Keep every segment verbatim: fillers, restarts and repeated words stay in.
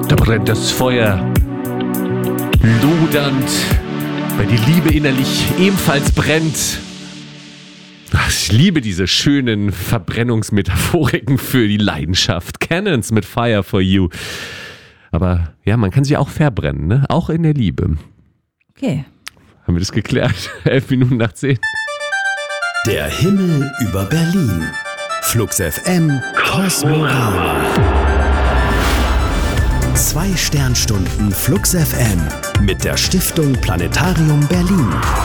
Da brennt das Feuer, lodernd, weil die Liebe innerlich ebenfalls brennt. Ach, ich liebe diese schönen Verbrennungsmetaphoriken für die Leidenschaft. Cannons mit Fire for You. Aber ja, man kann sich auch verbrennen, ne? Auch in der Liebe. Okay. Haben wir das geklärt? Elf Minuten nach zehn. Der Himmel über Berlin. Flux F M Kosmorama. Zwei Sternstunden Flux F M mit der Stiftung Planetarium Berlin.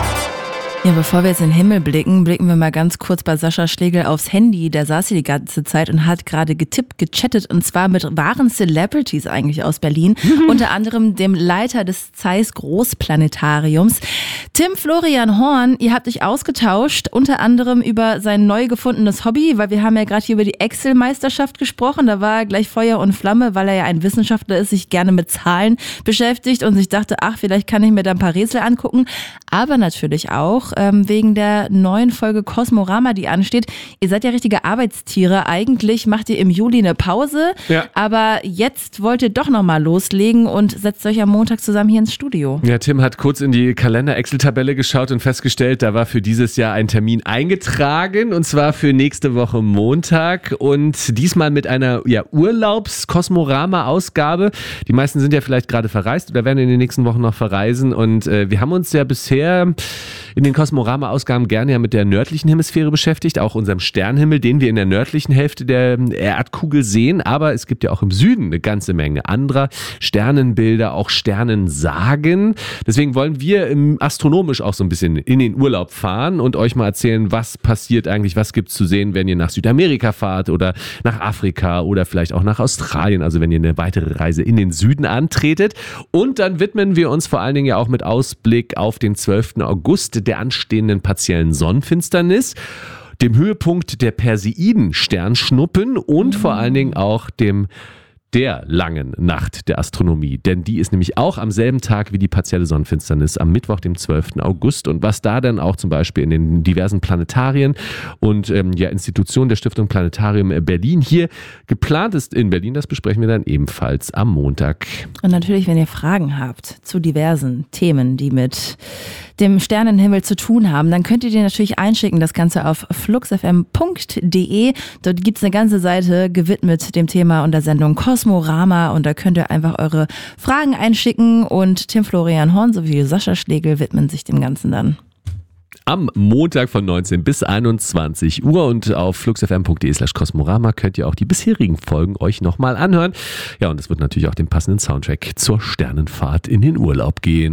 Ja, bevor wir jetzt in den Himmel blicken, blicken wir mal ganz kurz bei Sascha Schlegel aufs Handy. Der saß hier die ganze Zeit und hat gerade getippt, gechattet und zwar mit wahren Celebrities eigentlich aus Berlin. Mhm. Unter anderem dem Leiter des Zeiss Großplanetariums. Tim Florian Horn, ihr habt euch ausgetauscht, unter anderem über sein neu gefundenes Hobby, weil wir haben ja gerade hier über die Excel-Meisterschaft gesprochen. Da war er gleich Feuer und Flamme, weil er ja ein Wissenschaftler ist, sich gerne mit Zahlen beschäftigt und sich dachte, ach, vielleicht kann ich mir da ein paar Rätsel angucken. Aber natürlich auch ähm, wegen der neuen Folge Kosmorama, die ansteht. Ihr seid ja richtige Arbeitstiere. Eigentlich macht ihr im Juli eine Pause, ja. Aber jetzt wollt ihr doch nochmal loslegen und setzt euch am Montag zusammen hier ins Studio. Ja, Tim hat kurz in die Kalender-Excel-Tabelle geschaut und festgestellt, da war für dieses Jahr ein Termin eingetragen und zwar für nächste Woche Montag und diesmal mit einer ja, Urlaubs-Kosmorama-Ausgabe. Die meisten sind ja vielleicht gerade verreist oder werden in den nächsten Wochen noch verreisen und äh, wir haben uns ja bisher in den Kosmorama-Ausgaben gerne ja mit der nördlichen Hemisphäre beschäftigt, auch unserem Sternenhimmel, den wir in der nördlichen Hälfte der Erdkugel sehen, aber es gibt ja auch im Süden eine ganze Menge anderer Sternenbilder, auch Sternensagen. Deswegen wollen wir astronomisch auch so ein bisschen in den Urlaub fahren und euch mal erzählen, was passiert eigentlich, was gibt es zu sehen, wenn ihr nach Südamerika fahrt oder nach Afrika oder vielleicht auch nach Australien, also wenn ihr eine weitere Reise in den Süden antretet. Und dann widmen wir uns vor allen Dingen ja auch mit Ausblick auf den zwölften August der anstehenden partiellen Sonnenfinsternis, dem Höhepunkt der Perseiden-Sternschnuppen und vor allen Dingen auch dem der langen Nacht der Astronomie, denn die ist nämlich auch am selben Tag wie die partielle Sonnenfinsternis am Mittwoch, dem zwölften August und was da dann auch zum Beispiel in den diversen Planetarien und ähm, ja, Institutionen der Stiftung Planetarium Berlin hier geplant ist in Berlin, das besprechen wir dann ebenfalls am Montag. Und natürlich, wenn ihr Fragen habt zu diversen Themen, die mit dem Sternenhimmel zu tun haben, dann könnt ihr die natürlich einschicken, das Ganze auf fluxfm punkt de. Dort gibt es eine ganze Seite gewidmet dem Thema und der Sendung Kosmorama und da könnt ihr einfach eure Fragen einschicken und Tim Florian Horn sowie Sascha Schlegel widmen sich dem Ganzen dann. Am Montag von neunzehn bis einundzwanzig Uhr und auf fluxfm punkt de slash kosmorama könnt ihr auch die bisherigen Folgen euch nochmal anhören. Ja, und es wird natürlich auch den passenden Soundtrack zur Sternenfahrt in den Urlaub gehen.